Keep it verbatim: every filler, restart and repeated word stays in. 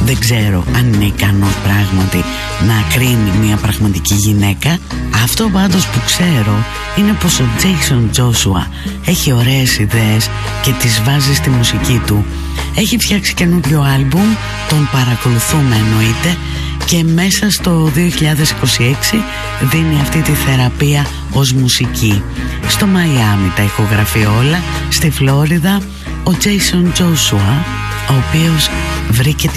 δεν ξέρω αν είναι ικανός πράγματι να κρίνει μια πραγματική γυναίκα. Αυτό πάντως που ξέρω είναι πως ο Jason Joshua έχει ωραίες ιδέες και τις βάζει στη μουσική του. Έχει φτιάξει καινούριο άλμπουμ, τον παρακολουθούμε εννοείται, και μέσα στο δύο χιλιάδες είκοσι έξι δίνει αυτή τη θεραπεία ως μουσική. Στο Μαϊάμι τα ηχογραφεί όλα, στη Φλόριδα ο Jason Joshua, ο οποίος βρήκε